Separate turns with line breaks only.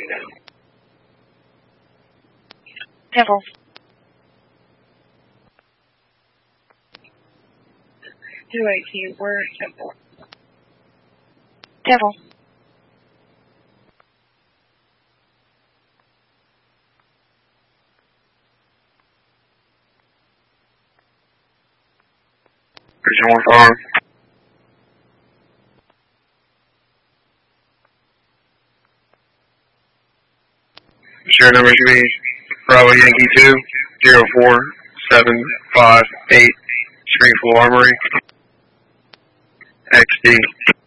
Temple. Where's Temple? Temple.
Bridge 1 farm. Sure number should be Bravo Yankee 2, 04758, Springfield Armory, XD.